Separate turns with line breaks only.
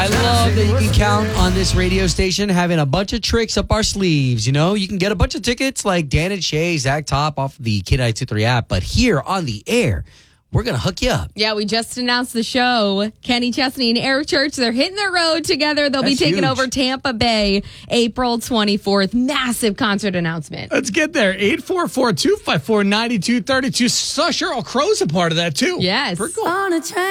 I love that you can count on this radio station having a bunch of tricks up our sleeves. You know, you can get a bunch of tickets like Dan and Shay, Zach Top off the K92.3 app. But here on the air, we're going to hook you up.
Yeah, we just announced the show. Kenny Chesney and Eric Church, they're hitting the road together. They'll be taking over Tampa Bay April 24th. Massive concert announcement.
Let's get there. 844-254-9232. Sheryl Crow's a part of that, too.
Yes.
Pretty cool.
On a train.